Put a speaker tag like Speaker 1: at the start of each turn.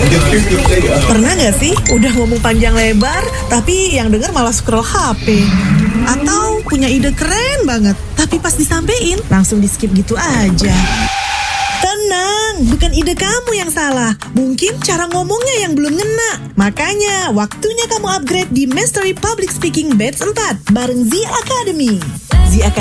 Speaker 1: Pernah gak sih udah ngomong panjang lebar tapi yang denger malah scroll HP? Atau punya ide keren banget tapi pas disampein langsung di skip gitu aja? Tenang, bukan ide kamu yang salah. Mungkin cara ngomongnya yang belum ngena. Makanya waktunya kamu upgrade di Mastery Public Speaking Batch 4 bareng Z Academy. Z Academy